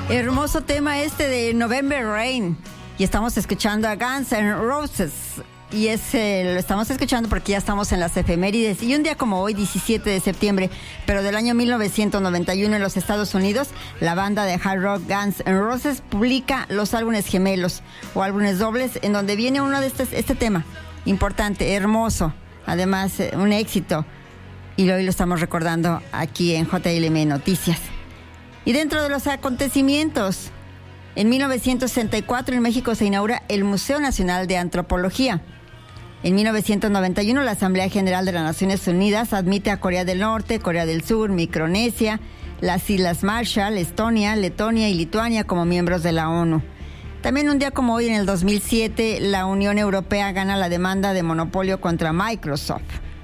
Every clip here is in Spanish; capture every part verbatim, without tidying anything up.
Hermoso tema este de November Rain. Y estamos escuchando a Guns N' Roses. Y es, eh, lo estamos escuchando porque ya estamos en las efemérides. Y un día como hoy, diecisiete de septiembre, pero del año mil novecientos noventa y uno en los Estados Unidos, la banda de hard rock Guns N' Roses publica los álbumes gemelos o álbumes dobles, en donde viene uno de estos, este tema importante, hermoso, además eh, un éxito. Y hoy lo estamos recordando aquí en J L M Noticias. Y dentro de los acontecimientos, en mil novecientos sesenta y cuatro en México se inaugura el Museo Nacional de Antropología. En mil novecientos noventa y uno la Asamblea General de las Naciones Unidas admite a Corea del Norte, Corea del Sur, Micronesia, las Islas Marshall, Estonia, Letonia y Lituania como miembros de la ONU. También un día como hoy, en el dos mil siete, la Unión Europea gana la demanda de monopolio contra Microsoft.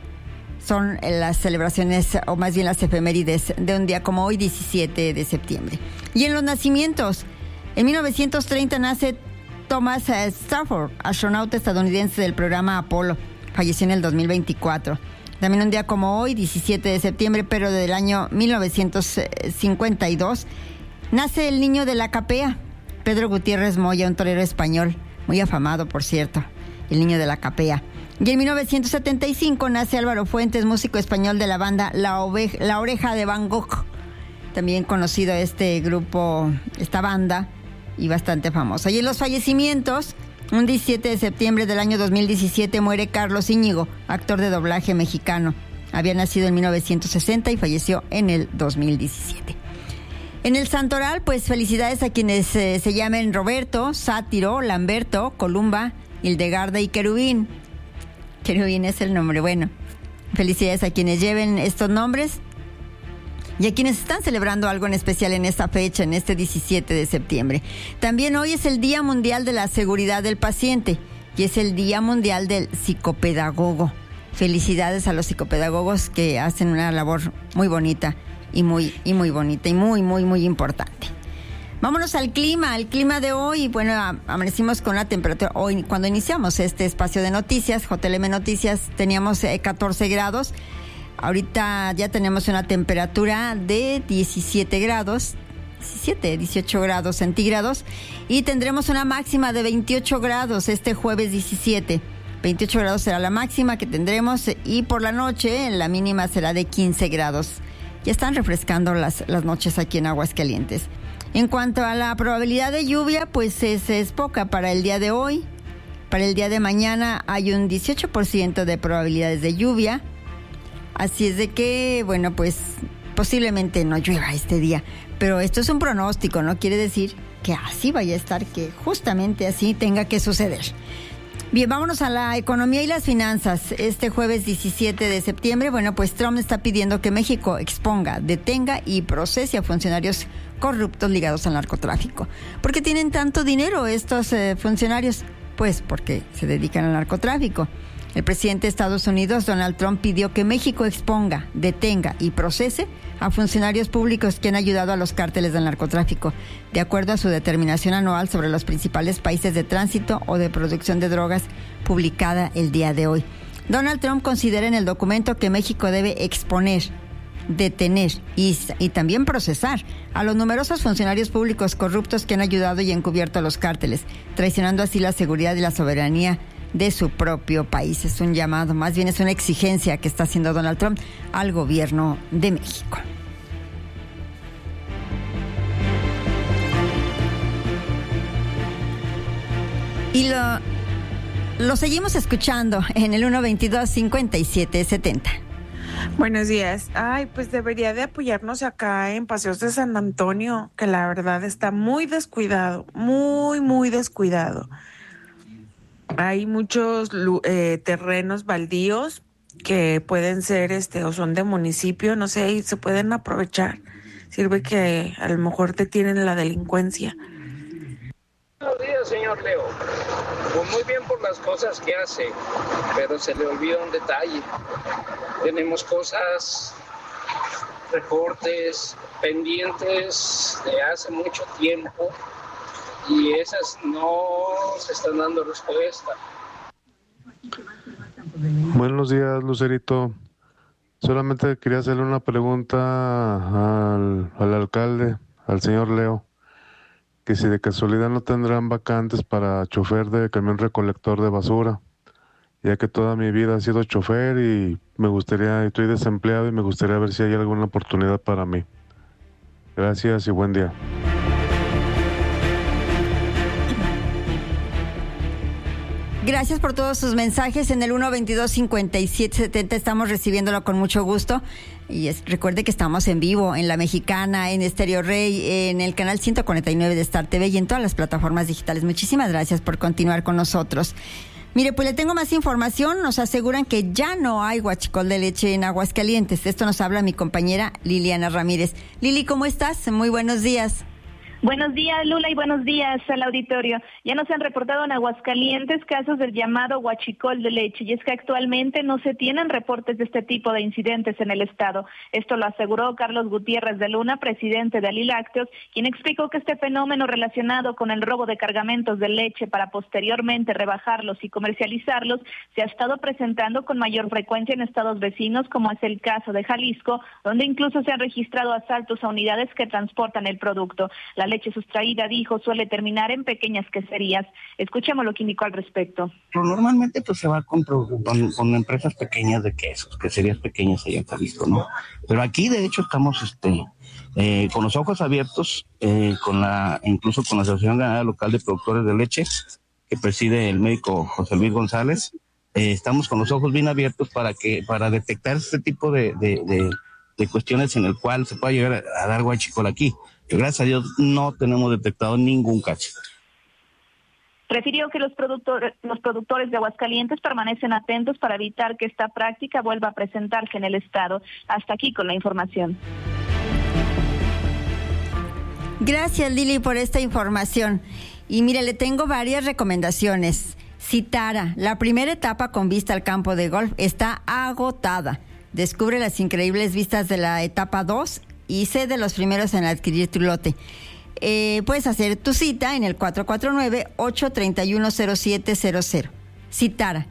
Son las celebraciones, o más bien las efemérides, de un día como hoy, diecisiete de septiembre. Y en los nacimientos, en mil novecientos treinta nace Thomas Stafford, astronauta estadounidense del programa Apolo. Falleció en el dos mil veinticuatro. También un día como hoy, diecisiete de septiembre, pero del año mil novecientos cincuenta y dos, nace el niño de la capea, Pedro Gutiérrez Moya, un torero español, muy afamado, por cierto, el niño de la capea. Y en mil novecientos setenta y cinco nace Álvaro Fuentes, músico español de la banda La, Ove- la Oreja de Van Gogh. También conocido este grupo, esta banda, y bastante famosa. Y en los fallecimientos, un diecisiete de septiembre del año dos mil diecisiete muere Carlos Íñigo, actor de doblaje mexicano. Había nacido en mil novecientos sesenta y falleció en el dos mil diecisiete. En el santoral, pues felicidades a quienes eh, se llamen Roberto, Sátiro, Lamberto, Columba, Hildegarda y Querubín. Querubín es el nombre, bueno. Felicidades a quienes lleven estos nombres y a quienes están celebrando algo en especial en esta fecha, en este diecisiete de septiembre. También hoy es el Día Mundial de la Seguridad del Paciente y es el Día Mundial del Psicopedagogo. Felicidades a los psicopedagogos que hacen una labor muy bonita y muy, y muy bonita y muy, muy, muy importante. Vámonos al clima, al clima de hoy. Bueno, amanecimos con la temperatura. Hoy, cuando iniciamos este espacio de noticias, J L M Noticias, teníamos eh, catorce grados. Ahorita ya tenemos una temperatura de diecisiete grados, diecisiete, dieciocho grados centígrados, y tendremos una máxima de veintiocho grados este jueves diecisiete. veintiocho grados será la máxima que tendremos, y por la noche la mínima será de quince grados. Ya están refrescando las, las noches aquí en Aguascalientes. En cuanto a la probabilidad de lluvia, pues es, es poca para el día de hoy. Para el día de mañana hay un dieciocho por ciento de probabilidades de lluvia. Así es de que, bueno, pues posiblemente no llueva este día. Pero esto es un pronóstico, no quiere decir que así vaya a estar, que justamente así tenga que suceder. Bien, vámonos a la economía y las finanzas. Este jueves diecisiete de septiembre, bueno, pues Trump está pidiendo que México exponga, detenga y procese a funcionarios corruptos ligados al narcotráfico. ¿Por qué tienen tanto dinero estos eh, funcionarios? Pues porque se dedican al narcotráfico. El presidente de Estados Unidos, Donald Trump, pidió que México exponga, detenga y procese a funcionarios públicos que han ayudado a los cárteles del narcotráfico, de acuerdo a su determinación anual sobre los principales países de tránsito o de producción de drogas, publicada el día de hoy. Donald Trump considera en el documento que México debe exponer, detener y, y también procesar a los numerosos funcionarios públicos corruptos que han ayudado y encubierto a los cárteles, traicionando así la seguridad y la soberanía de su propio país. Es un llamado, más bien es una exigencia que está haciendo Donald Trump al gobierno de México. Y lo, lo seguimos escuchando en el uno veintidós cincuenta y siete setenta. Buenos días. Ay, pues debería de apoyarnos acá en Paseos de San Antonio, que la verdad está muy descuidado, muy, muy descuidado. Hay muchos eh, terrenos baldíos que pueden ser, este, o son de municipio, no sé, y se pueden aprovechar. Sirve que a lo mejor te tienen la delincuencia. Buenos días, señor Leo. Pues muy bien por las cosas que hace, pero se le olvida un detalle. Tenemos cosas, reportes pendientes de hace mucho tiempo y esas no se están dando respuesta. Buenos días, Lucerito. Solamente quería hacerle una pregunta al, al alcalde, al señor Leo. que si de casualidad no tendrán vacantes para chofer de camión recolector de basura, ya que toda mi vida he sido chofer y me gustaría, estoy desempleado y me gustaría ver si hay alguna oportunidad para mí. Gracias y buen día. Gracias por todos sus mensajes. En el uno veintidós cincuenta y siete setenta estamos recibiéndolo con mucho gusto. Y es, recuerde que estamos en vivo en La Mexicana, en Estéreo Rey, en el canal ciento cuarenta y nueve de Star T V y en todas las plataformas digitales. Muchísimas gracias por continuar con nosotros. Mire, pues le tengo más información. Nos aseguran que ya no hay huachicol de leche en Aguascalientes. Esto nos habla mi compañera Liliana Ramírez. Lili, ¿cómo estás? Muy buenos días. Buenos días, Lula, y buenos días al auditorio. Ya nos han reportado en Aguascalientes casos del llamado huachicol de leche, y es que actualmente no se tienen reportes de este tipo de incidentes en el estado. Esto lo aseguró Carlos Gutiérrez de Luna, presidente de Alilácteos, quien explicó que este fenómeno relacionado con el robo de cargamentos de leche para posteriormente rebajarlos y comercializarlos se ha estado presentando con mayor frecuencia en estados vecinos, como es el caso de Jalisco, donde incluso se han registrado asaltos a unidades que transportan el producto. La leche sustraída, dijo, suele terminar en pequeñas queserías. Escuchemos lo que indicó al respecto. Pero normalmente pues se va con, con, con empresas pequeñas de quesos, queserías pequeñas allá en Jalisco, ¿no? Pero aquí de hecho estamos este eh, con los ojos abiertos, eh, con la incluso con la Asociación Ganadera Local de Productores de Leche, que preside el médico José Luis González. Eh, estamos con los ojos bien abiertos para que para detectar este tipo de, de, de, de cuestiones en el cual se pueda llegar a, a dar huachicol aquí. Que gracias a Dios no tenemos detectado ningún cacho. Refirió que los productores, los productores de Aguascalientes permanecen atentos para evitar que esta práctica vuelva a presentarse en el estado. Hasta aquí con la información. Gracias, Lili, por esta información. Y mire, le tengo varias recomendaciones. Citara, la primera etapa con vista al campo de golf está agotada. Descubre las increíbles vistas de la etapa dos y sé de los primeros en adquirir tu lote. Eh, puedes hacer tu cita en el cuatro cuatro nueve, ocho tres uno, cero siete cero cero. Citara.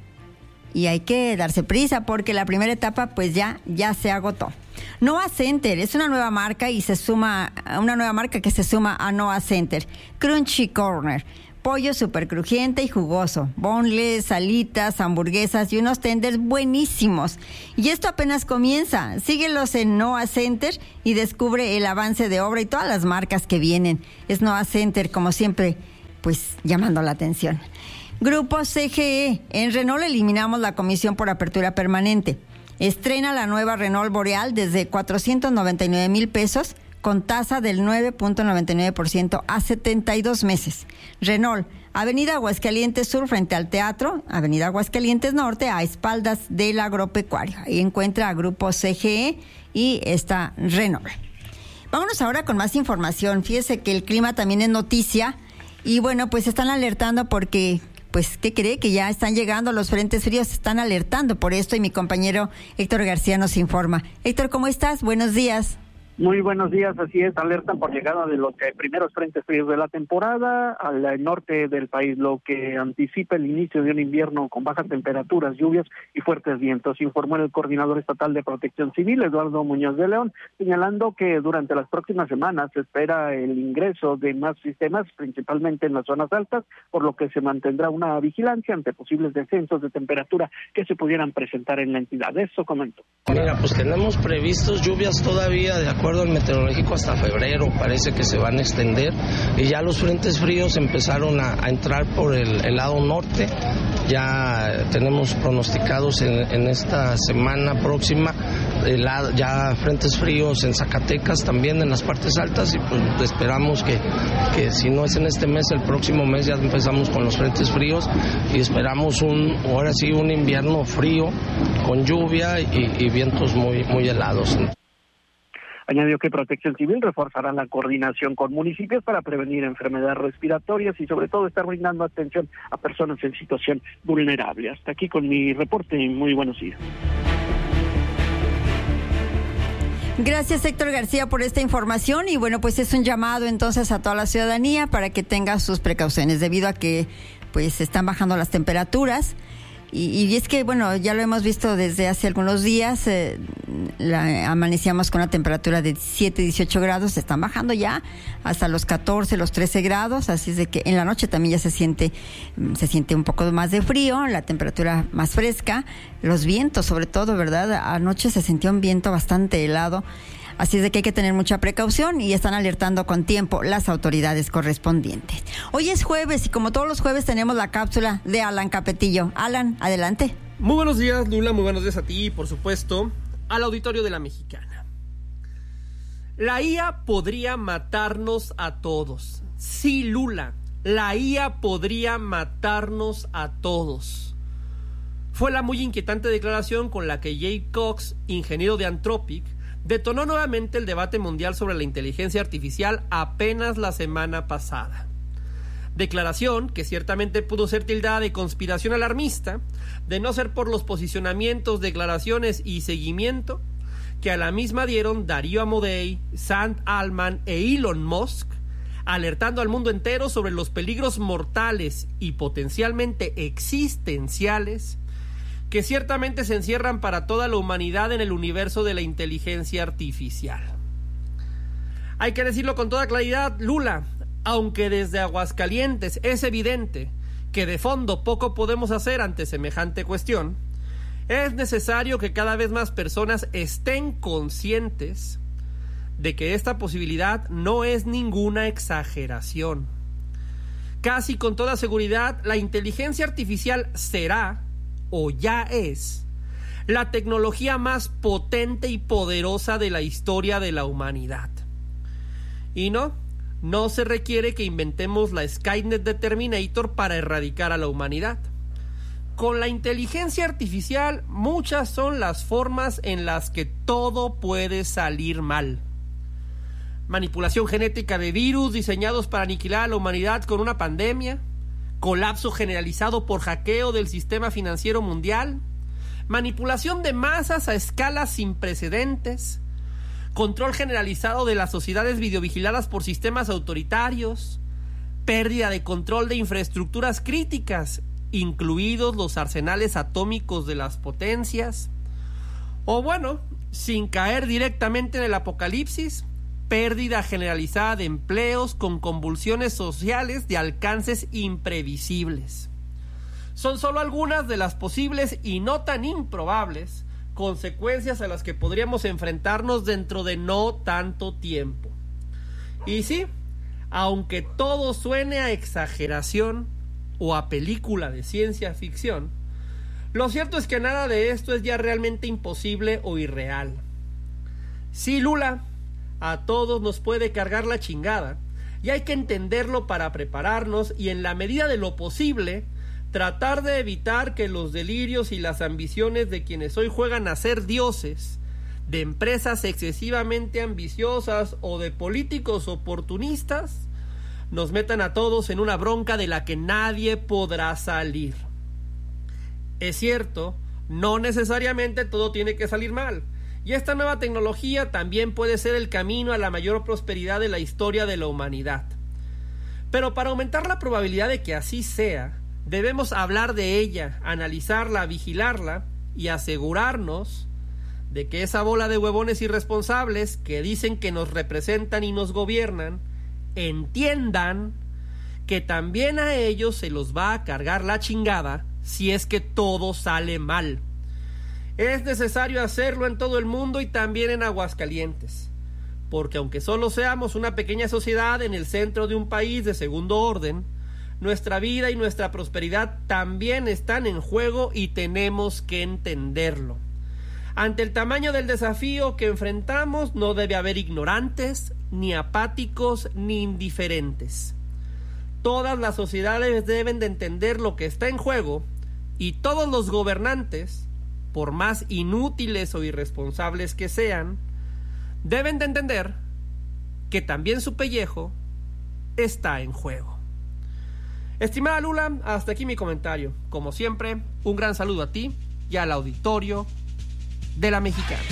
Y hay que darse prisa porque la primera etapa pues ya, ya se agotó. Noah Center es una nueva marca y se suma, una nueva marca que se suma a Noah Center. Crunchy Corner. Pollo súper crujiente y jugoso, boneless, alitas, hamburguesas y unos tenders buenísimos. Y esto apenas comienza. Síguelos en Noah Center y descubre el avance de obra y todas las marcas que vienen. Es Noah Center, como siempre, pues llamando la atención. Grupo C G E. En Renault eliminamos la comisión por apertura permanente. Estrena la nueva Renault Boreal desde cuatrocientos noventa y nueve mil pesos con tasa del nueve punto noventa y nueve por ciento a setenta y dos meses. Renault, Avenida Aguascalientes Sur frente al Teatro, Avenida Aguascalientes Norte a espaldas del agropecuario. Ahí encuentra a Grupo C G E y está Renault. Vámonos ahora con más información. Fíjese que el clima también es noticia y bueno, pues están alertando porque, pues, ¿qué cree? Que ya están llegando los frentes fríos, están alertando por esto y mi compañero Héctor García nos informa. Héctor, ¿cómo estás? Buenos días. Muy buenos días, así es, alertan por llegada de los primeros frentes fríos de la temporada al norte del país, lo que anticipa el inicio de un invierno con bajas temperaturas, lluvias y fuertes vientos, informó el coordinador estatal de Protección Civil, Eduardo Muñoz de León, señalando que durante las próximas semanas se espera el ingreso de más sistemas, principalmente en las zonas altas, por lo que se mantendrá una vigilancia ante posibles descensos de temperatura que se pudieran presentar en la entidad. Eso comentó. Mira, pues tenemos previstos lluvias todavía de acuerdo al meteorológico hasta febrero, parece que se van a extender y ya los frentes fríos empezaron a, a entrar por el, el lado norte. Ya tenemos pronosticados en, en esta semana próxima el, ya frentes fríos en Zacatecas también en las partes altas y pues esperamos que, que si no es en este mes, el próximo mes ya empezamos con los frentes fríos y esperamos un, ahora sí, un invierno frío con lluvia y, y vientos muy, muy helados. Añadió que Protección Civil reforzará la coordinación con municipios para prevenir enfermedades respiratorias y sobre todo estar brindando atención a personas en situación vulnerable. Hasta aquí con mi reporte y muy buenos días. Gracias, Héctor García, por esta información y bueno, pues es un llamado entonces a toda la ciudadanía para que tenga sus precauciones debido a que pues están bajando las temperaturas Y, y es que, bueno, ya lo hemos visto desde hace algunos días, eh, la, amanecíamos con una temperatura de diecisiete, dieciocho grados, están bajando ya hasta los catorce, los trece grados, así es de que en la noche también ya se siente, se siente un poco más de frío, la temperatura más fresca, los vientos sobre todo, ¿verdad? Anoche se sintió un viento bastante helado. Así es de que hay que tener mucha precaución y están alertando con tiempo las autoridades correspondientes. Hoy es jueves y como todos los jueves tenemos la cápsula de Alan Capetillo. Alan, adelante. Muy buenos días, Lula, muy buenos días a ti y por supuesto al auditorio de La Mexicana. La I A podría matarnos a todos. Sí, Lula, la I A podría matarnos a todos. Fue la muy inquietante declaración con la que Jay Cox, ingeniero de Anthropic, detonó nuevamente el debate mundial sobre la inteligencia artificial apenas la semana pasada. Declaración que ciertamente pudo ser tildada de conspiración alarmista, de no ser por los posicionamientos, declaraciones y seguimiento que a la misma dieron Darío Amodei, Sam Altman e Elon Musk, alertando al mundo entero sobre los peligros mortales y potencialmente existenciales que ciertamente se encierran para toda la humanidad en el universo de la inteligencia artificial. Hay que decirlo con toda claridad, Lula, aunque desde Aguascalientes es evidente que de fondo poco podemos hacer ante semejante cuestión, es necesario que cada vez más personas estén conscientes de que esta posibilidad no es ninguna exageración. Casi con toda seguridad, la inteligencia artificial será o ya es la tecnología más potente y poderosa de la historia de la humanidad. Y no, no se requiere que inventemos la Skynet de Terminator para erradicar a la humanidad. Con la inteligencia artificial, muchas son las formas en las que todo puede salir mal. Manipulación genética de virus diseñados para aniquilar a la humanidad con una pandemia, colapso generalizado por hackeo del sistema financiero mundial, manipulación de masas a escalas sin precedentes, control generalizado de las sociedades videovigiladas por sistemas autoritarios, pérdida de control de infraestructuras críticas, incluidos los arsenales atómicos de las potencias, o bueno, sin caer directamente en el apocalipsis, pérdida generalizada de empleos con convulsiones sociales de alcances imprevisibles. Son solo algunas de las posibles y no tan improbables consecuencias a las que podríamos enfrentarnos dentro de no tanto tiempo. Y sí, aunque todo suene a exageración o a película de ciencia ficción, lo cierto es que nada de esto es ya realmente imposible o irreal. Sí, Lula, a todos nos puede cargar la chingada y hay que entenderlo para prepararnos y en la medida de lo posible tratar de evitar que los delirios y las ambiciones de quienes hoy juegan a ser dioses, de empresas excesivamente ambiciosas o de políticos oportunistas nos metan a todos en una bronca de la que nadie podrá salir. Es cierto, no necesariamente todo tiene que salir mal. Y esta nueva tecnología también puede ser el camino a la mayor prosperidad de la historia de la humanidad. Pero para aumentar la probabilidad de que así sea, debemos hablar de ella, analizarla, vigilarla y asegurarnos de que esa bola de huevones irresponsables que dicen que nos representan y nos gobiernan, entiendan que también a ellos se los va a cargar la chingada si es que todo sale mal. Es necesario hacerlo en todo el mundo y también en Aguascalientes, porque aunque solo seamos una pequeña sociedad en el centro de un país de segundo orden, nuestra vida y nuestra prosperidad también están en juego y tenemos que entenderlo. Ante el tamaño del desafío que enfrentamos no debe haber ignorantes, ni apáticos, ni indiferentes. Todas las sociedades deben de entender lo que está en juego y todos los gobernantes, por más inútiles o irresponsables que sean, deben de entender que también su pellejo está en juego. Estimada Lula, hasta aquí mi comentario. Como siempre, un gran saludo a ti y al auditorio de La Mexicana.